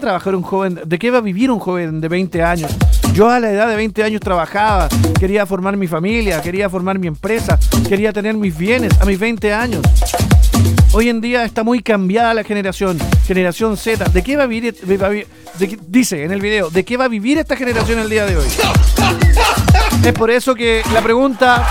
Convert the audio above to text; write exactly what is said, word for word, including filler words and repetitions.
trabajar un joven? ¿De qué va a vivir un joven de veinte años? Yo a la edad de veinte años trabajaba, quería formar mi familia, quería formar mi empresa, quería tener mis bienes a mis veinte años. Hoy en día está muy cambiada la generación, generación Z. ¿De qué va a vivir? De qué, dice en el video, ¿de qué va a vivir esta generación el día de hoy? Es por eso que la pregunta